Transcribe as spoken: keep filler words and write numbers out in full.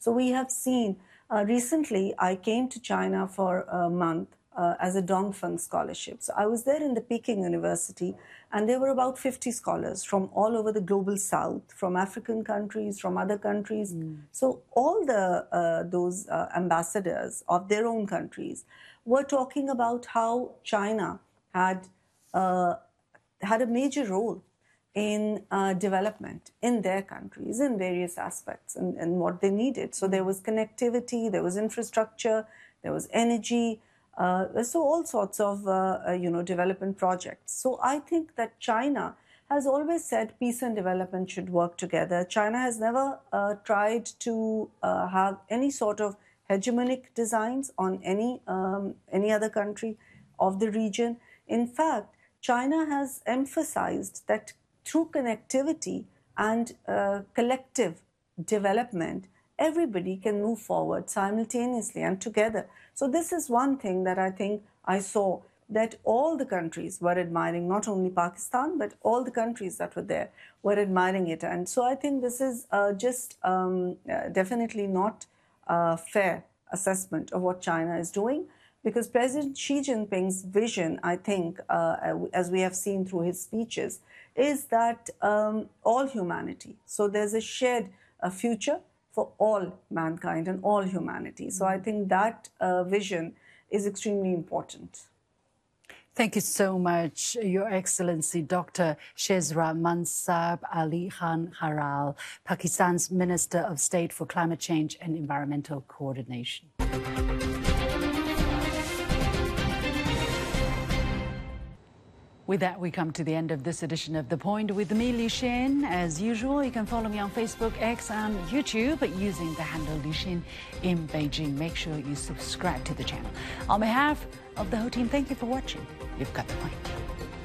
So we have seen, uh, recently I came to China for a month uh, as a Dongfeng scholarship. So I was there in the Peking University, and there were about fifty scholars from all over the global south, from African countries, from other countries. Mm. So all the uh, those uh, ambassadors of their own countries were talking about how China had uh, had a major role in uh, development in their countries in various aspects and, and what they needed. So there was connectivity, there was infrastructure, there was energy, uh, so all sorts of uh, uh, you know development projects. So I think that China has always said peace and development should work together. China has never uh, tried to uh, have any sort of hegemonic designs on any um, any other country of the region. In fact, China has emphasized that through connectivity and uh, collective development, everybody can move forward simultaneously and together. So this is one thing that I think I saw, that all the countries were admiring, not only Pakistan, but all the countries that were there were admiring it. And so I think this is uh, just um, uh, definitely not a fair assessment of what China is doing. Because President Xi Jinping's vision, I think, uh, as we have seen through his speeches, is that um, all humanity. So there's a shared uh, future for all mankind and all humanity. So I think that uh, vision is extremely important. Thank you so much, Your Excellency, Doctor Shehzra Mansab Ali Khan Haral, Pakistan's Minister of State for Climate Change and Environmental Coordination. With that, we come to the end of this edition of The Point with me, Li Xin. As usual, you can follow me on Facebook, X and YouTube using the handle Li Xin in Beijing. Make sure you subscribe to the channel. On behalf of the whole team, thank you for watching. You've got The Point.